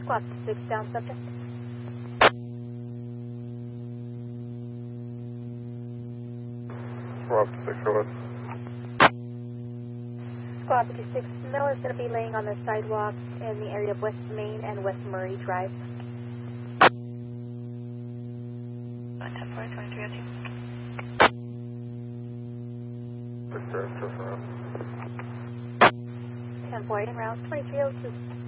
Squad 6 down subject. Squad 6, go ahead. Squad 56, Miller's going to be laying on the sidewalk in the area of West Main and West Murray Drive. 10-4-2302. Just around. 10-4 in route 2302.